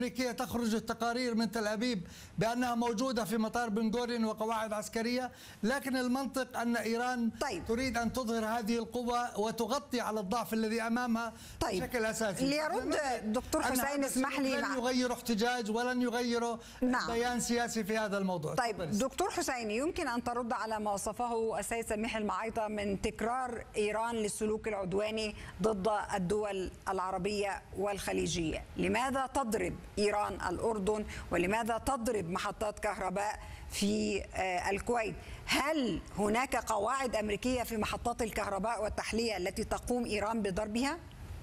الأمريكية تخرج التقارير من تل أبيب بأنها موجودة في مطار بن غوريون وقواعد عسكرية، لكن المنطق أن إيران تريد أن تظهر هذه القوة وتغطي على الضعف الذي أمامها بشكل أساسي. ليرد دكتور حسين اسمح لي، لن يغيروا احتجاج ولن يغيروا بيان سياسي في هذا الموضوع. طيب دكتور حسين، يمكن أن ترد على ما وصفه السيد سميح المعيطة من تكرار إيران للسلوك العدواني ضد الدول العربية والخليجية؟ لماذا تضرب إيران الأردن ولماذا تضرب محطات كهرباء في الكويت؟ هل هناك قواعد أمريكية في محطات الكهرباء والتحلية التي تقوم إيران بضربها؟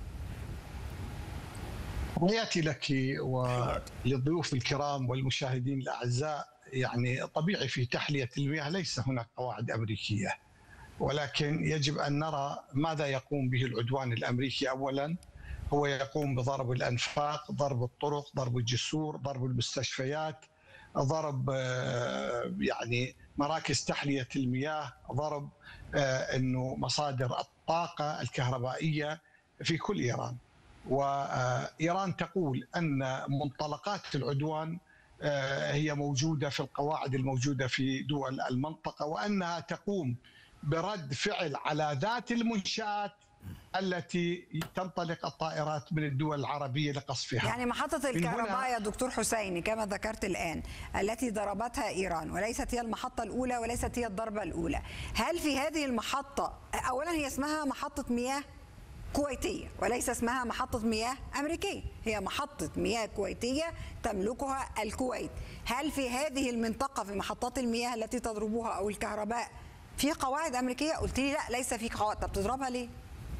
تحياتي لك وللضيوف الكرام والمشاهدين الأعزاء. يعني طبيعي في تحلية المياه ليس هناك قواعد أمريكية، ولكن يجب أن نرى ماذا يقوم به العدوان الأمريكي. أولا هو يقوم بضرب الأنفاق، ضرب الطرق، ضرب الجسور، ضرب المستشفيات، ضرب يعني مراكز تحلية المياه، ضرب انه مصادر الطاقة الكهربائية في كل إيران. وإيران تقول أن منطلقات العدوان هي موجودة في القواعد الموجودة في دول المنطقة، وأنها تقوم برد فعل على ذات المنشآت التي تنطلق الطائرات من الدول العربية لقصفها. يعني محطة الكهرباء يا دكتور حسين كما ذكرت الآن التي ضربتها إيران، وليست هي المحطة الأولى وليست هي الضربة الأولى، هل في هذه المحطة أولا هي اسمها محطة مياه كويتية وليس اسمها محطة مياه أمريكية، هي محطة مياه كويتية تملكها الكويت، هل في هذه المنطقة في محطات المياه التي تضربوها أو الكهرباء في قواعد أمريكية؟ قلت لي لا ليس في قواعد. طب تضربها ليه؟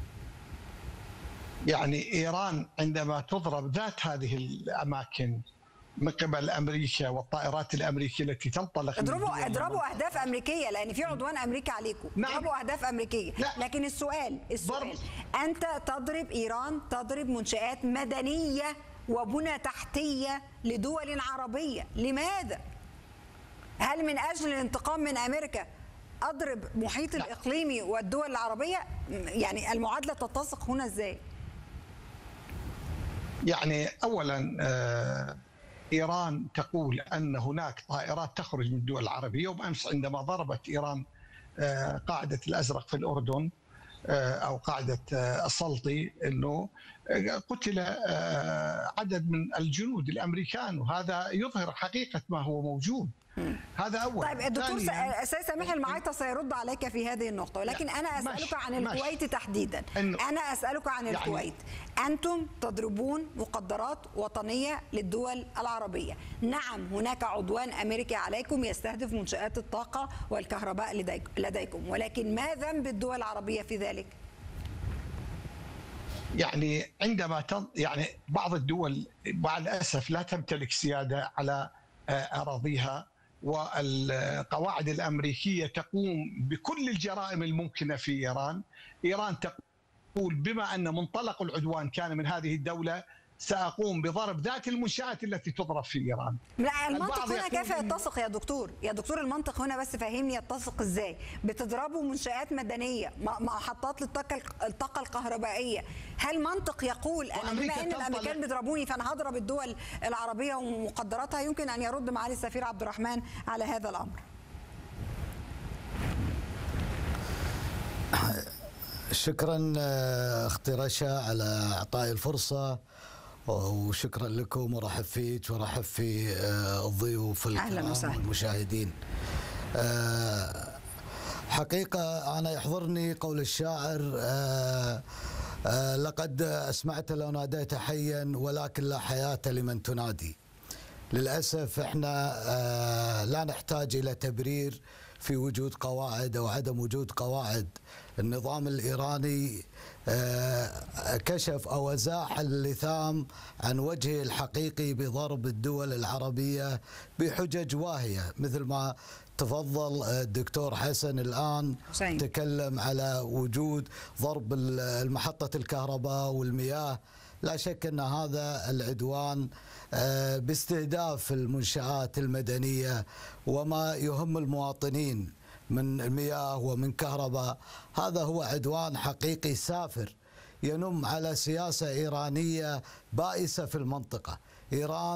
يعني إيران عندما تضرب ذات هذه الأماكن من قبل أمريكا والطائرات الأمريكية التي تنطلق، اضربوا أهداف أمريكية لأن في عدوان أمريكي عليكم. نعم. اضربوا أهداف أمريكية. لا. لكن السؤال أنت تضرب، إيران تضرب منشآت مدنية وبنى تحتية لدول عربية، لماذا؟ هل من أجل الانتقام من أمريكا أضرب محيط الإقليمي والدول العربية؟ يعني المعادلة تتسق هنا إزاي؟ يعني أولا إيران تقول أن هناك طائرات تخرج من الدول العربية، وبأمس عندما ضربت إيران قاعدة الأزرق في الأردن أو قاعدة السلطي أنه قتل عدد من الجنود الأمريكان، وهذا يظهر حقيقة ما هو موجود. هذا أول. طيب الدكتور السيد سميح المعيطة سيرد عليك في هذه النقطة، ولكن أنا أسألك عن الكويت تحديدا. أنا أسألك عن الكويت. أنتم تضربون مقدرات وطنية للدول العربية، نعم هناك عدوان أمريكي عليكم يستهدف منشآت الطاقة والكهرباء لديكم، ولكن ما ذنب الدول العربية في ذلك؟ يعني عندما يعني بعض الدول مع الأسف لا تمتلك سيادة على أراضيها، والقواعد الأمريكية تقوم بكل الجرائم الممكنة في إيران. إيران تقول بما أن منطلق العدوان كان من هذه الدولة سأقوم بضرب ذات المنشآت التي تضرب في إيران. لا المنطق هنا كيف يتسق يا دكتور؟ يا دكتور المنطق هنا بس فهمني يتسق ازاي؟ بتضربوا منشآت مدنية، محطات للطاقة الكهربائية، هل منطق يقول أنا بما أن الأمريكان بيضربوني فأنا هضرب الدول العربية ومقدراتها؟ يمكن أن يرد معالي السفير عبد الرحمن على هذا الأمر. شكرا اختي رشا على اعطائي الفرصه، وشكرا لكم ورحب فيك ورحب في الضيوف الكرام والمشاهدين. حقيقه انا يحضرني قول الشاعر لقد اسمعت لو ناديت حيا ولكن لا حياه لمن تنادي. للاسف احنا لا نحتاج الى تبرير في وجود قواعد أو عدم وجود قواعد. النظام الإيراني كشف أو أزاح اللثام عن وجهه الحقيقي بضرب الدول العربية بحجج واهية، مثل ما تفضل الدكتور حسن الآن تكلم على وجود ضرب المحطة الكهرباء والمياه. لا شك أن هذا العدوان باستهداف المنشآت المدنية وما يهم المواطنين من مياه ومن كهرباء، هذا هو عدوان حقيقي سافر ينم على سياسة إيرانية بائسة في المنطقة. إيران